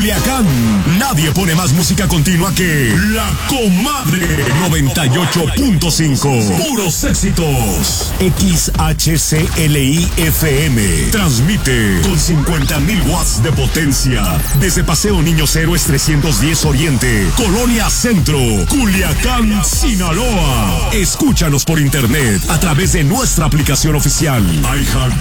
Culiacán. Nadie pone más música continua que La Comadre 98.5. Puros éxitos. XHCLI FM. Transmite con 50,000 watts de potencia. Desde Paseo Niños Héroes 310 Oriente, Colonia Centro, Culiacán, Sinaloa. Escúchanos por internet a través de nuestra aplicación oficial. iHeart